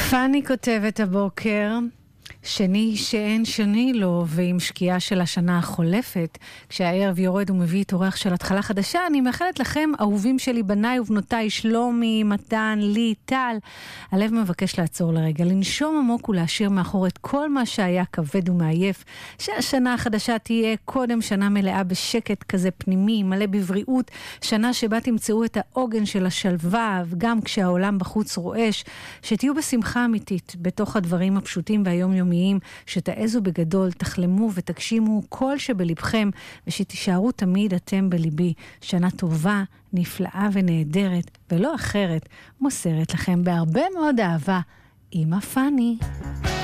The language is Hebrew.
פני כותבת הבוקר, שני שאין שני לו, ועם שקיעה של השנה החולפת, כשהערב יורד ומביא את אורח של התחלה חדשה, אני מאחלת לכם, אהובים שלי, בניי ובנותיי, שלומי, מתן, לי, טל. הלב מבקש לעצור לרגע, לנשום עמוק ולהשאיר מאחור את כל מה שהיה כבד ומעייף, שהשנה החדשה תהיה קודם שנה מלאה בשקט כזה פנימי, מלא בבריאות, שנה שבה תמצאו את העוגן של השלווה, וגם כשהעולם בחוץ רועש, שתהיו בשמחה אמיתית, בתוך הדברים הפשוטים והיומיומיים, שתעזו בגדול, תחלמו ותגשימו כל שבלבכם, ושתישארו תמיד אתם בליבי. שנה טובה, נפלאה ונהדרת, ולא אחרת, מוסרת לכם בהרבה מאוד אהבה, אמא פני.